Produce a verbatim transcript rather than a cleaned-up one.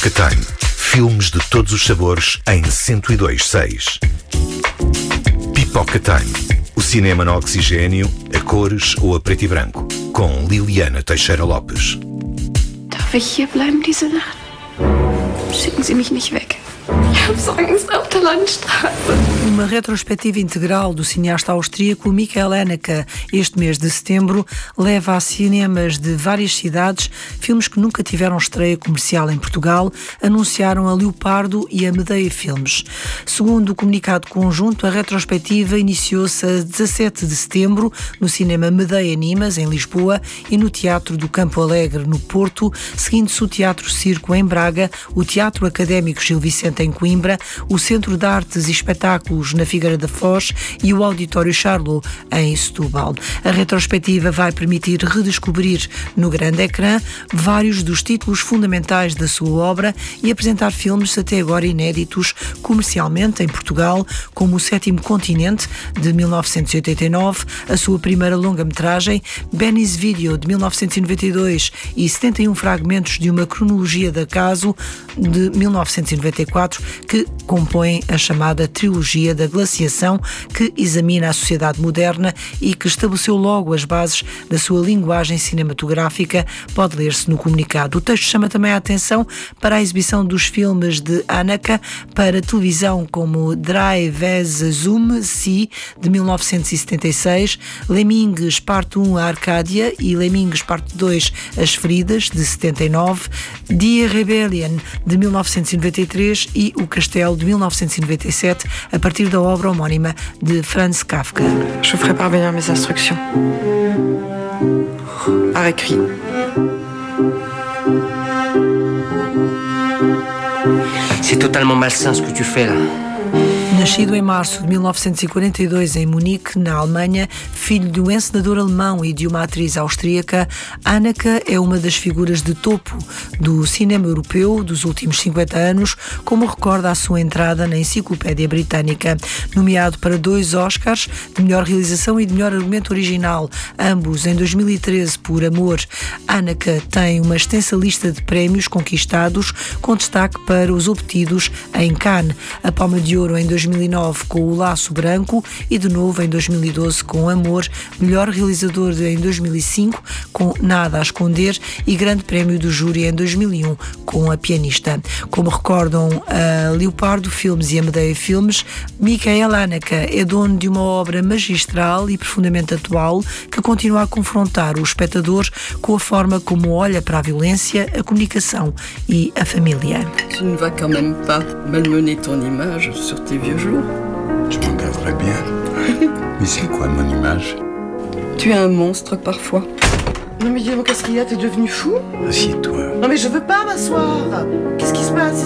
Pipoca Time. Filmes de todos os sabores em cento e dois seis. Pipoca Time. O cinema no oxigênio, a cores ou a preto e branco. Com Liliana Teixeira Lopes. Darf ich hier bleiben diese Nacht? Schicken Sie mich nicht weg. Ich habe so Angst auf der Landstraße. Uma retrospectiva integral do cineasta austríaco Michael Haneke, este mês de setembro, leva a cinemas de várias cidades filmes que nunca tiveram estreia comercial em Portugal, anunciaram a Leopardo e a Medeia Filmes. Segundo o comunicado conjunto, a retrospectiva iniciou-se a dezassete de setembro no cinema Medeia Nimas, em Lisboa, e no Teatro do Campo Alegre, no Porto, seguindo-se o Teatro Circo, em Braga, o Teatro Académico Gil Vicente, em Coimbra, o Centro de Artes e Espetáculos na Figueira da Foz e o Auditório Charlot em Setúbal. A retrospectiva vai permitir redescobrir no grande ecrã vários dos títulos fundamentais da sua obra e apresentar filmes até agora inéditos comercialmente em Portugal, como O Sétimo Continente, de mil novecentos e oitenta e nove, a sua primeira longa-metragem, Benny's Video, de mil novecentos e noventa e dois, e setenta e um fragmentos de uma cronologia de acaso, de mil novecentos e noventa e quatro, que compõem a chamada trilogia da glaciação, que examina a sociedade moderna e que estabeleceu logo as bases da sua linguagem cinematográfica, pode ler-se no comunicado. O texto chama também a atenção para a exibição dos filmes de Haneke para televisão, como Drive as Zoom Si, de mil novecentos e setenta e seis, Lemmings Parte um, a Arcádia, e Lemmings Parte dois, As Feridas, de setenta e nove, Die Rebellion, de mil novecentos e noventa e três, e O Castelo, de mil novecentos e noventa e sete, a partir da obra homónima de Franz Kafka. Je ferai parvenir mes instructions. Par écrit. C'est totalement malsain ce que tu fais là. Nascido em março de mil novecentos e quarenta e dois em Munique, na Alemanha, filho de um encenador alemão e de uma atriz austríaca, Haneke é uma das figuras de topo do cinema europeu dos últimos cinquenta anos, como recorda a sua entrada na Enciclopédia Britânica. Nomeado para dois Oscars, de melhor realização e de melhor argumento original, ambos em dois mil e treze por Amor, Haneke tem uma extensa lista de prémios conquistados, com destaque para os obtidos em Cannes, a Palma de Ouro em dois mil e nove com O Laço Branco e de novo em dois mil e doze com Amor, melhor realizador em dois mil e cinco com Nada a Esconder e grande prémio do júri em dois mil e um com A Pianista. Como recordam a Leopardo Filmes e a Medeia Filmes, Michael Haneke é dono de uma obra magistral e profundamente atual que continua a confrontar o espectador com a forma como olha para a violência, a comunicação e a família. Tu ne vas quand même pas malmener ton image sur tes vieux jours. Je m'en garderai bien. Mais c'est quoi mon image? Tu es un monstre parfois. Non mais dis-moi, qu'est-ce qu'il y a? T'es devenu fou? Assieds-toi. Non mais je veux pas m'asseoir. Qu'est-ce qui se passe?